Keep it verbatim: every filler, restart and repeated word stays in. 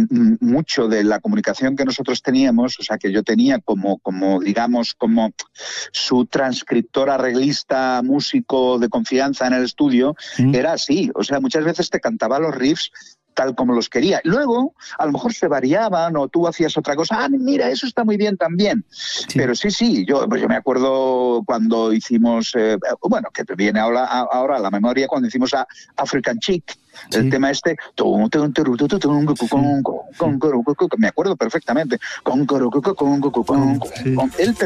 mucho de la comunicación que nosotros teníamos, o sea, que yo tenía como, como digamos, como su transcriptor, arreglista, músico de confianza en el estudio, mm. era así. O sea, muchas veces te cantaba los riffs tal como los quería. Luego, a lo mejor se variaban o tú hacías otra cosa. Ah, mira, eso está muy bien también. Sí. Pero sí, sí, yo, pues yo me acuerdo cuando hicimos, eh, bueno, que te viene ahora, ahora a la memoria, cuando hicimos a African Chic, el sí. tema este, sí. me acuerdo perfectamente. Sí. Él